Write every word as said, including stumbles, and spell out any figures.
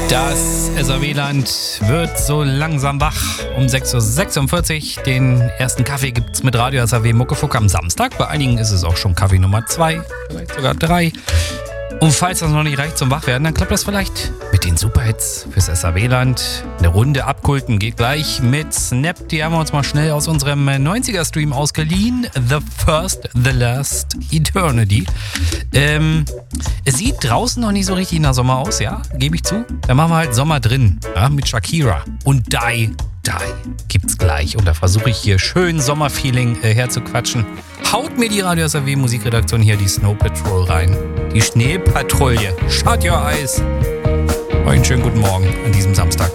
Das S A W-Land wird so langsam wach. Um sechs Uhr sechsundvierzig. Den ersten Kaffee gibt's mit Radio S A W Muckefuck am Samstag. Bei einigen ist es auch schon Kaffee Nummer zwei, vielleicht sogar drei. Und falls das noch nicht reicht zum Wachwerden, dann klappt das vielleicht mit den Superhits fürs S A W-Land. Eine Runde abkulten geht gleich mit Snap. Die haben wir uns mal schnell aus unserem neunziger-Stream ausgeliehen. The First, The Last, Eternity. Ähm, es sieht draußen noch nicht so richtig nach Sommer aus, ja, gebe ich zu. Dann machen wir halt Sommer drin, ja, mit Shakira. Und Die, Die gibt's gleich. Und da versuche ich hier schön Sommerfeeling äh, herzuquatschen. Haut mir die Radio S A W Musikredaktion hier die Snow Patrol rein. Die Schneepatrouille. Shut your eyes. Einen schönen guten Morgen an diesem Samstag.